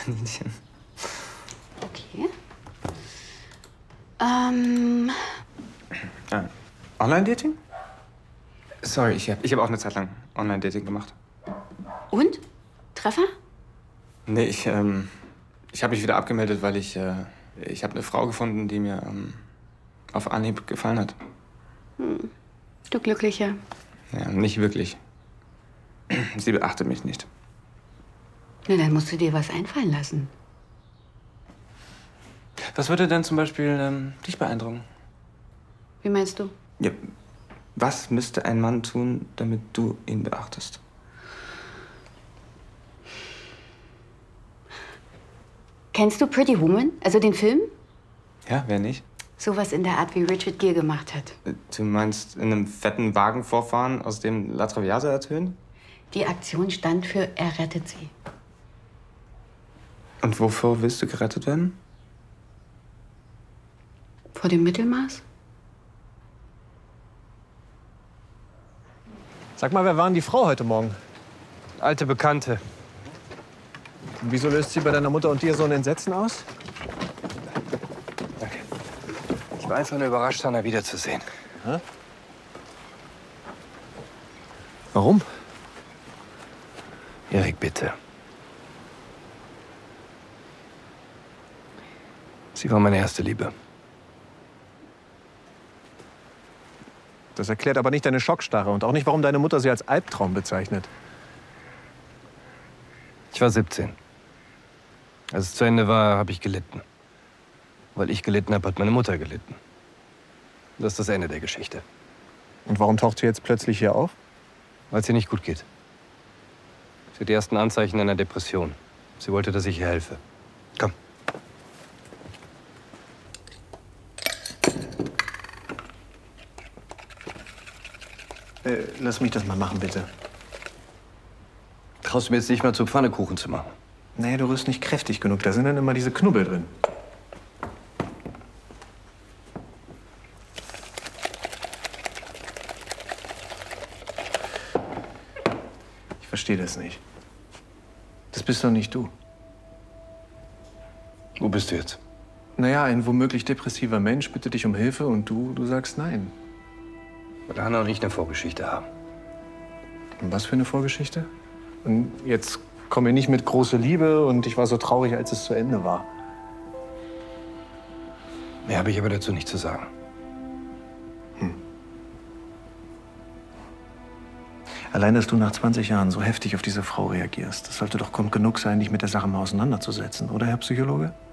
Kaninchen. Okay. Online-Dating? Sorry, ich hab auch eine Zeit lang Online-Dating gemacht. Und? Treffer? Nee, ich habe mich wieder abgemeldet, weil ich habe eine Frau gefunden, die mir auf Anhieb gefallen hat. Du Glücklicher. Ja, nicht wirklich. Sie beachtet mich nicht. Na, dann musst du dir was einfallen lassen. Was würde denn zum Beispiel dich beeindrucken? Wie meinst du? Ja, was müsste ein Mann tun, damit du ihn beachtest? Kennst du Pretty Woman? Also den Film? Ja, wer nicht? Sowas in der Art, wie Richard Gere gemacht hat. Du meinst in einem fetten Wagen vorfahren, aus dem La Traviata ertönt? Die Aktion stand für Er rettet sie. Und wovor willst du gerettet werden? Vor dem Mittelmaß? Sag mal, wer war denn die Frau heute Morgen? Alte Bekannte. Und wieso löst sie bei deiner Mutter und dir so ein Entsetzen aus? Danke. Ich war einfach nur überrascht, Hannah wiederzusehen. Hä? Warum? Erik, bitte. Sie war meine erste Liebe. Das erklärt aber nicht deine Schockstarre und auch nicht, warum deine Mutter sie als Albtraum bezeichnet. Ich war 17. Als es zu Ende war, habe ich gelitten. Weil ich gelitten habe, hat meine Mutter gelitten. Das ist das Ende der Geschichte. Und warum taucht sie jetzt plötzlich hier auf? Weil es ihr nicht gut geht. Sie hat die ersten Anzeichen einer Depression. Sie wollte, dass ich ihr helfe. Komm. Lass mich das mal machen, bitte. Traust du mir jetzt nicht mal zu Pfannekuchen zu machen? Nee, du rührst nicht kräftig genug. Da sind dann immer diese Knubbel drin. Ich verstehe das nicht. Das bist doch nicht du. Wo bist du jetzt? Naja, ein womöglich depressiver Mensch bittet dich um Hilfe und du sagst nein. Weil Hannah und ich eine Vorgeschichte haben. Und was für eine Vorgeschichte? Und jetzt komm mir nicht mit große Liebe und ich war so traurig, als es zu Ende war. Mehr habe ich aber dazu nicht zu sagen. Allein, dass du nach 20 Jahren so heftig auf diese Frau reagierst, das sollte doch Grund genug sein, dich mit der Sache mal auseinanderzusetzen, oder, Herr Psychologe?